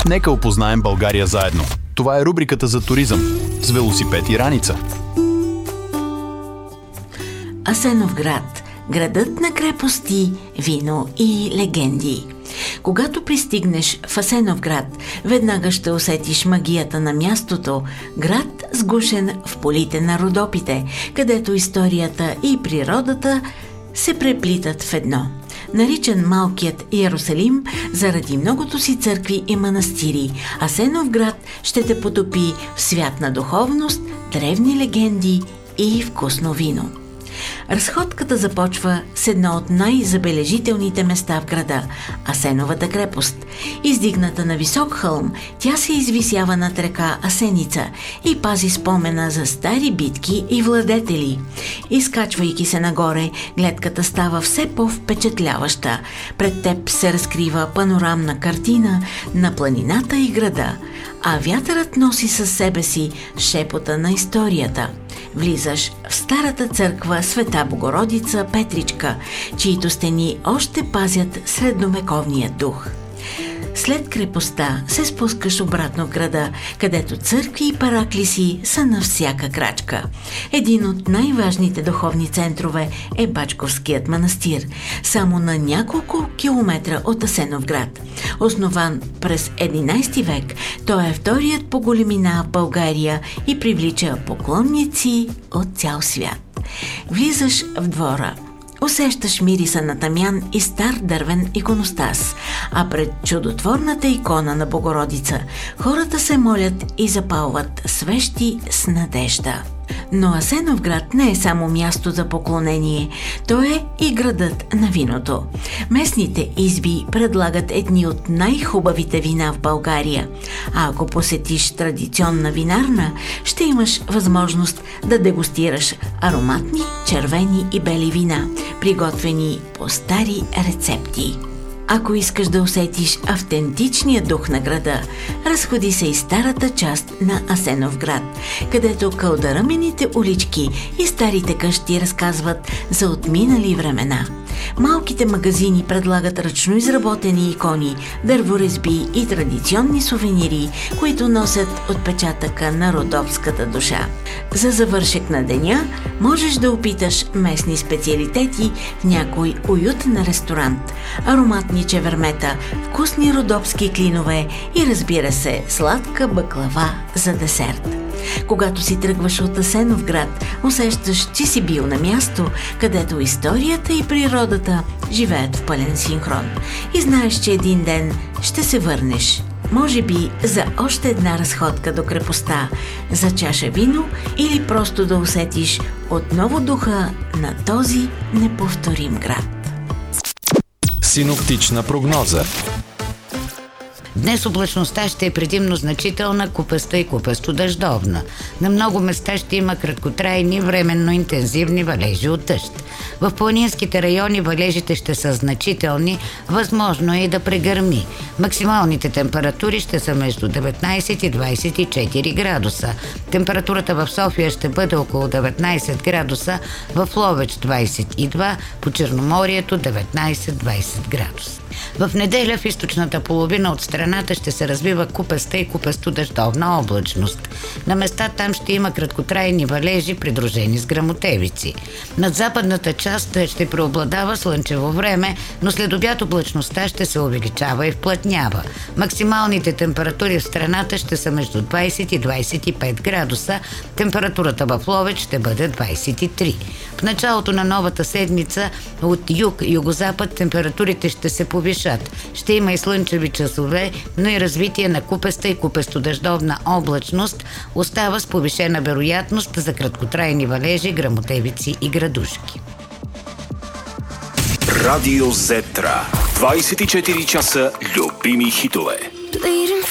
Нека опознаем България заедно. Това е рубриката за туризъм с велосипед и раница. Асеновград – градът на крепости, вино и легенди. Когато пристигнеш в Асеновград, веднага ще усетиш магията на мястото, град сгушен в полите на Родопите, където историята и природата се преплитат в едно. Наричан Малкият Йерусалим заради многото си църкви и манастири, Асеновград ще те потопи в свят на духовност, древни легенди и вкусно вино. Разходката започва с едно от най-забележителните места в града – Асеновата крепост. Издигната на висок хълм, тя се извисява над река Асеница и пази спомена за стари битки и владетели. Изкачвайки се нагоре, гледката става все по-впечатляваща. Пред теб се разкрива панорамна картина на планината и града, а вятърът носи със себе си шепота на историята. Влизаш в старата църква Света Богородица Петричка, чието стени още пазят средновековния дух. След крепостта се спускаш обратно в града, където църкви и параклиси са на всяка крачка. Един от най-важните духовни центрове е Бачковският манастир, само на няколко километра от Асеновград. Основан през 11 век, той е вторият по големина в България и привлича поклонници от цял свят. Влизаш в двора. Усещаш мириса на тамян и стар дървен иконостас, а пред чудотворната икона на Богородица хората се молят и запалват свещи с надежда. Но Асеновград не е само място за поклонение, то е и градът на виното. Местните изби предлагат едни от най-хубавите вина в България, а ако посетиш традиционна винарна, ще имаш възможност да дегустираш ароматни червени и бели вина, приготвени по стари рецепти. Ако искаш да усетиш автентичния дух на града, разходи се и старата част на Асеновград, където кълдарамените улички и старите къщи разказват за отминали времена. Малките магазини предлагат ръчно изработени икони, дърворезби и традиционни сувенири, които носят отпечатъка на родопската душа. За завършек на деня можеш да опиташ местни специалитети в някой уютен ресторант, ароматни чевермета, вкусни родопски клинове и, разбира се, сладка баклава за десерт. Когато си тръгваш от Асеновград, усещаш, че си бил на място, където историята и природата живеят в пълен синхрон. И знаеш, че един ден ще се върнеш. Може би за още една разходка до крепостта, за чаша вино или просто да усетиш отново духа на този неповторим град. Синоптична прогноза. Днес облачността ще е предимно значителна, купаста и купасто-дъждовна. На много места ще има краткотрайни, временно интензивни валежи от дъжд. В планинските райони валежите ще са значителни, възможно е и да прегърми. Максималните температури ще са между 19 и 24 градуса. Температурата в София ще бъде около 19 градуса, в Ловеч 22, по Черноморието 19-20 градуса. В неделя в източната половина от страната ще се развива купаста и купасто-дъждовна облачност. На места там ще има краткотрайни валежи, придружени с гръмотевици. Над западната част ще преобладава слънчево време, но след обяд облачността ще се увеличава и вплътнява. Максималните температури в страната ще са между 20 и 25 градуса. Температурата в Ловеч ще бъде 23. В началото на новата седмица от юг-югозапад температурите ще се повишат. Ще има и слънчеви часове, но и развитие на купеста и купесто-дъждовна облачност остава с повишена вероятност за краткотрайни валежи, гръмотевици и градушки. Радио Зетра. 24 часа любими хитове.